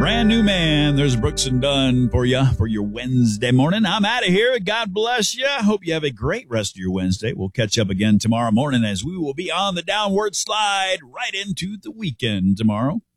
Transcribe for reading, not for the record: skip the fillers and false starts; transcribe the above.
Brand New Man. There's Brooks and Dunn for you for your Wednesday morning. I'm out of here. God bless you. Hope you have a great rest of your Wednesday. We'll catch up again tomorrow morning as we will be on the downward slide right into the weekend tomorrow.